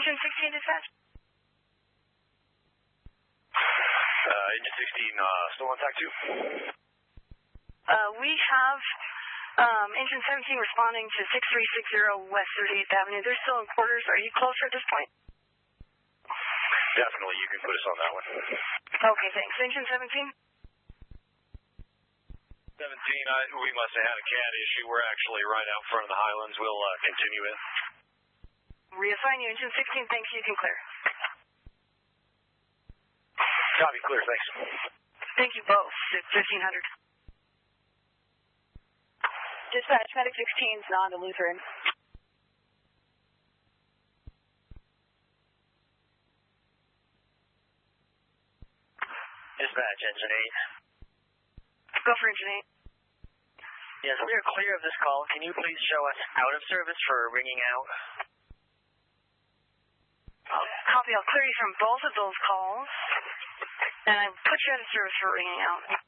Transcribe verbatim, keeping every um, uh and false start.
Engine sixteen dispatch. Uh, Engine sixteen, uh, still on tack two? Uh, we have um, Engine seventeen responding to six three six zero West thirty-eighth Avenue. They're still in quarters. Are you closer at this point? Definitely, you can put us on that one. Okay, thanks. Engine seventeen? seventeen, I, we must have had a cat issue. We're actually right out front of the Highlands. We'll uh, continue in. Reassign you. Engine sixteen, thanks. You can clear. Copy, clear, thanks. Thank you both. It's fifteen hundred. Dispatch, Medic sixteen is on to Lutheran. Dispatch, Engine eight. Go for Engine eight. Yes, we are clear of this call. Can you please show us out of service for ringing out? Copy. I'll clear you from both of those calls. And I put you out of service for ringing out.